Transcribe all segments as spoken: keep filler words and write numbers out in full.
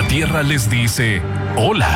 la Tierra les dice hola.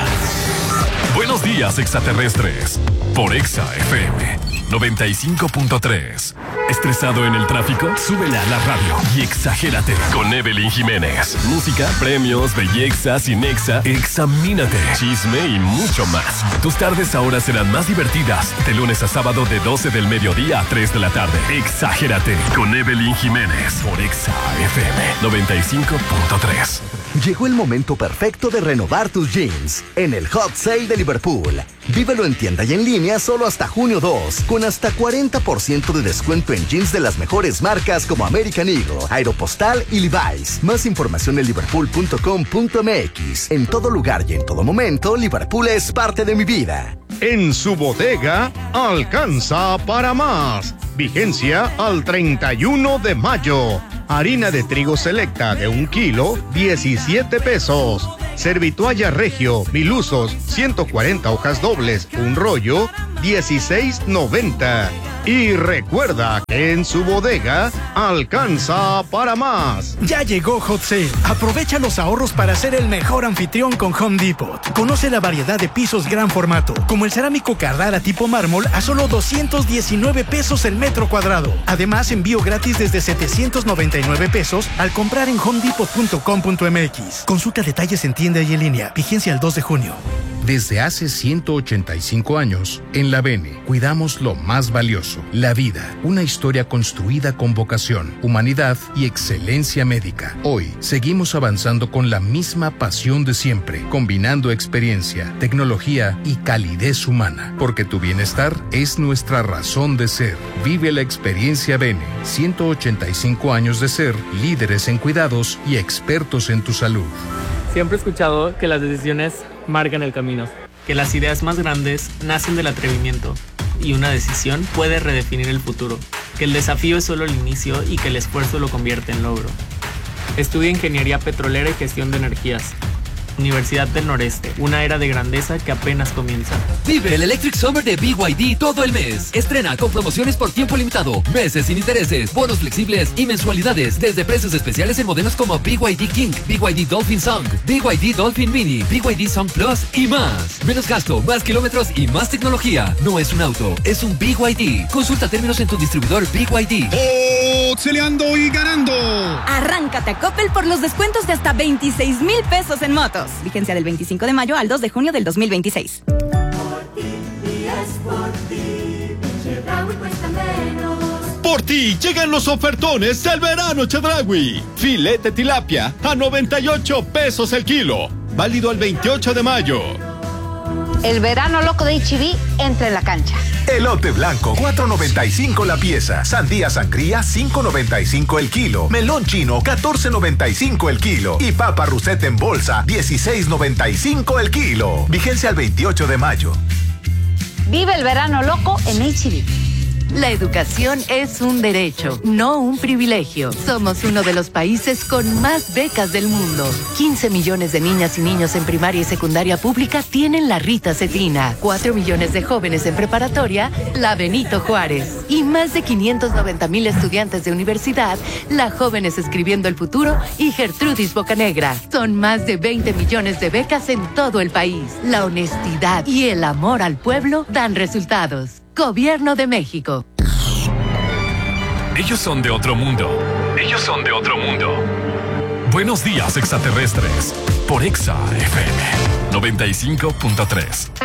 Buenos días, extraterrestres. Por Exa F M noventa y cinco punto tres. ¿Estresado en el tráfico? Súbele a la radio y exagérate con Evelyn Jiménez. Música, premios, belleza, cinexa, examínate, chisme y mucho más. Tus tardes ahora serán más divertidas. De lunes a sábado de doce del mediodía a tres de la tarde. Exagérate con Evelyn Jiménez por Exa F M noventa y cinco punto tres. Llegó el momento perfecto de renovar tus jeans en el Hot Sale de Liverpool. Vívelo en tienda y en línea solo hasta junio dos, con hasta cuarenta por ciento de descuento en jeans de las mejores marcas como American Eagle, Aeropostal y Levi's. Más información en liverpool punto com punto m x. En todo lugar y en todo momento, Liverpool es parte de mi vida. En su bodega, alcanza para más. Vigencia al treinta y uno de mayo. Harina de trigo selecta de un kilo, diecisiete pesos. Servitualla Regio, mil usos, ciento cuarenta hojas dobles, un rollo, dieciséis noventa. Y recuerda que en su bodega alcanza para más. Ya llegó Hot Sale. Aprovecha los ahorros para ser el mejor anfitrión con Home Depot. Conoce la variedad de pisos gran formato, como el cerámico Carrara tipo mármol a solo doscientos diecinueve pesos el metro cuadrado. Además, envío gratis desde setecientos noventa y nueve pesos al comprar en home depot punto com punto m x. Consulta detalles en tienda y en línea. Vigencia el dos de junio. Desde hace ciento ochenta y cinco años, en la Bene, cuidamos lo más valioso, la vida. Una historia construida con vocación, humanidad y excelencia médica. Hoy, seguimos avanzando con la misma pasión de siempre, combinando experiencia, tecnología y calidez humana. Porque tu bienestar es nuestra razón de ser. Vive la experiencia Bene. ciento ochenta y cinco años de ser líderes en cuidados y expertos en tu salud. Siempre he escuchado que las decisiones marcan el camino, que las ideas más grandes nacen del atrevimiento y una decisión puede redefinir el futuro, que el desafío es solo el inicio y que el esfuerzo lo convierte en logro. Estudia Ingeniería Petrolera y Gestión de Energías. Universidad del Noreste, una era de grandeza que apenas comienza. Vive el Electric Summer de B Y D todo el mes. Estrena con promociones por tiempo limitado, meses sin intereses, bonos flexibles y mensualidades desde precios especiales en modelos como B Y D King, B Y D Dolphin Song, B Y D Dolphin Mini, B Y D Song Plus y más. Menos gasto, más kilómetros y más tecnología. No es un auto, es un B Y D. Consulta términos en tu distribuidor B Y D. ¡Oxeleando y ganando! Arráncate a Coppel por los descuentos de hasta veintiséis mil pesos en motos. Vigencia del veinticinco de mayo al dos de junio del dos mil veintiséis. Por ti, y es por ti, Chedraui cuesta menos. Por ti llegan los ofertones del verano Chedraui. Filete tilapia a noventa y ocho pesos el kilo. Válido al veintiocho de mayo. El verano loco de H E B entra en la cancha. Elote blanco, cuatro noventa y cinco la pieza. Sandía sangría, cinco noventa y cinco el kilo. Melón chino, catorce noventa y cinco el kilo. Y papa Russet en bolsa, dieciséis noventa y cinco el kilo. Vigencia al veintiocho de mayo. Vive el verano loco en H E B. La educación es un derecho, no un privilegio. Somos uno de los países con más becas del mundo. quince millones de niñas y niños en primaria y secundaria pública tienen la Rita Cetina. cuatro millones de jóvenes en preparatoria, la Benito Juárez. Y más de quinientos noventa mil estudiantes de universidad, la Jóvenes Escribiendo el Futuro y Gertrudis Bocanegra. Son más de veinte millones de becas en todo el país. La honestidad y el amor al pueblo dan resultados. Gobierno de México. Ellos son de otro mundo. Ellos son de otro mundo. Buenos días, extraterrestres. Por Exa F M noventa y cinco punto tres.